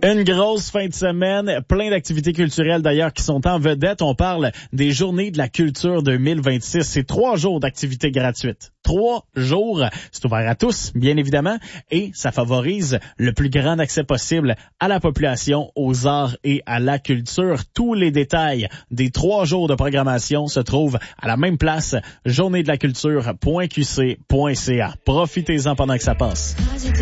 Une grosse fin de semaine, plein d'activités culturelles d'ailleurs qui sont en vedette. On parle des Journées de la culture 2026. C'est 3 jours d'activités gratuites. 3 jours, c'est ouvert à tous, bien évidemment, et ça favorise le plus grand accès possible à la population, aux arts et à la culture. Tous les détails des 3 jours de programmation se trouvent à la même place, journeedelaculture.qc.ca. Profitez-en pendant que ça passe.